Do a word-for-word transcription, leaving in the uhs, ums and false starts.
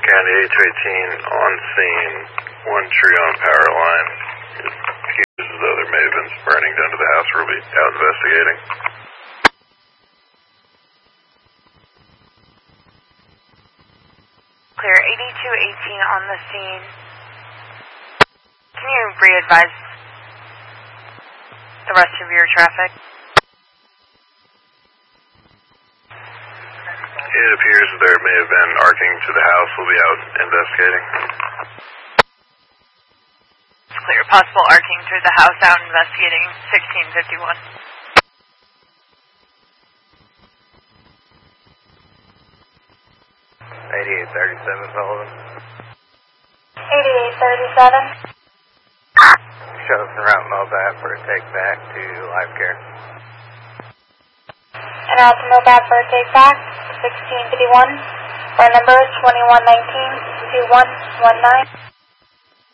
County eight two eighteen on scene, one tree on power line. It appears as though there may have been some burning done to the house. We'll be out investigating. Clear, eighty-two eighteen on the scene. Can you re-advise the rest of your traffic? It appears that there may have been arcing to the house. We'll be out investigating. It's clear. Possible arcing through the house, out investigating sixteen fifty-one. eighty-eight thirty-seven, Sullivan. eighty-eight thirty-seven. Show us the route mobile for a take back to life care. And out to mobile for a take back, sixteen fifty-one. Phone number is twenty-one nineteen, two one one nine.